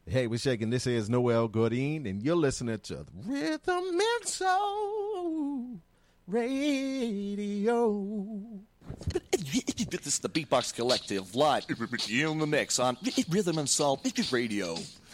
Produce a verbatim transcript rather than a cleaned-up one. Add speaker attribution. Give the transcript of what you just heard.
Speaker 1: Hey, we're shaking. This is Noel Goodine, and you're listening to Rhythm and Soul Radio.
Speaker 2: This is the Beatbox Collective live in the mix on Rhythm and Soul Radio.